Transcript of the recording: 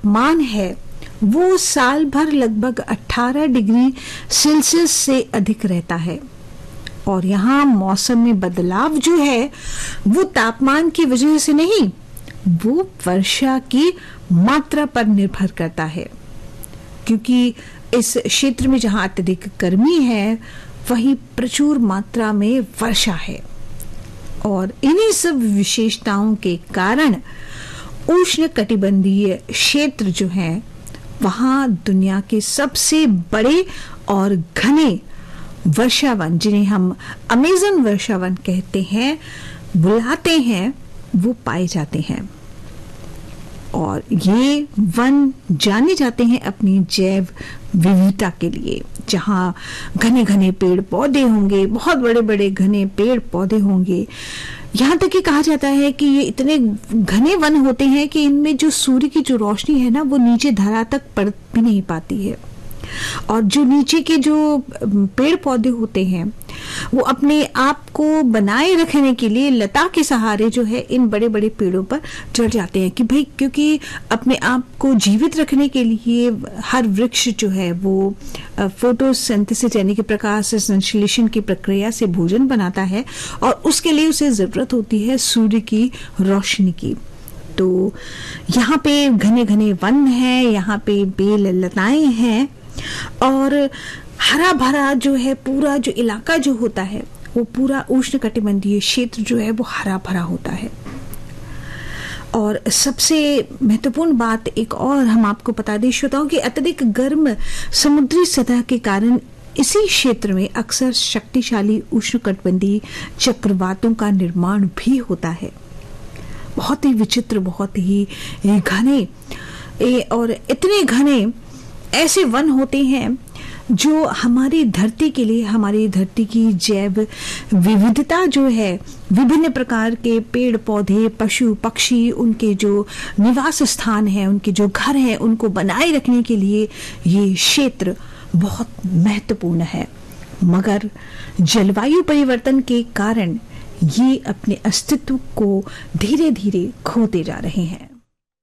तापमान है वो साल भर लगभग 18 डिग्री सेल्सियस से अधिक रहता है। और यहाँ मौसम में बदलाव जो है वो तापमान की वजह से नहीं, वो वर्षा की मात्रा पर निर्भर करता है, क्योंकि इस क्षेत्र में जहाँ अत्यधिक गर्मी है वहीं प्रचुर मात्रा में वर्षा है। और इन्हीं सब विशेषताओं के कारण उष्णकटिबंधीय क्षेत्र जो है वहाँ दुनिया के सबसे बड़े और घने वर्षावन, जिन्हें हम अमेज़न वर्षावन कहते हैं, बुलाते हैं, वो पाए जाते हैं। और ये वन जाने जाते हैं अपनी जैव विविधता के लिए, जहाँ घने घने पेड़ पौधे होंगे, बहुत बड़े बड़े घने पेड़ पौधे होंगे। यहाँ तक कि कहा जाता है कि ये इतने घने वन होते हैं कि इनमें जो सूर्य की जो रोशनी है ना वो नीचे धरा तक पड़ भी नहीं पाती है। और जो नीचे के जो पेड़ पौधे होते हैं वो अपने आप को बनाए रखने के लिए लता के सहारे जो है इन बड़े बड़े पेड़ों पर चढ़ जाते हैं कि भाई, क्योंकि अपने आप को जीवित रखने के लिए हर वृक्ष जो है वो फोटोसिंथेसिस यानी कि प्रकाश संश्लेषण की प्रक्रिया से भोजन बनाता है और उसके लिए उसे जरूरत होती है सूर्य की रोशनी की। तो यहाँ पे घने घने वन है, यहाँ पे बेल लताएं हैं और हरा भरा जो है पूरा जो इलाका जो होता है वो पूरा उष्णकटिबंधीय क्षेत्र जो है वो हरा भरा होता है। और सबसे महत्वपूर्ण बात एक और हम आपको बता दें श्रोताओं कि अत्यधिक गर्म समुद्री सतह के कारण इसी क्षेत्र में अक्सर शक्तिशाली उष्णकटिबंधीय चक्रवातों का निर्माण भी होता है। बहुत ही विचित्र, बहुत ही घने और इतने घने ऐसे वन होते हैं जो हमारी धरती के लिए, हमारी धरती की जैव विविधता जो है, विभिन्न प्रकार के पेड़ पौधे, पशु पक्षी, उनके जो निवास स्थान है, उनके जो घर हैं, उनको बनाए रखने के लिए ये क्षेत्र बहुत महत्वपूर्ण है। मगर जलवायु परिवर्तन के कारण ये अपने अस्तित्व को धीरे धीरे खोते जा रहे हैं।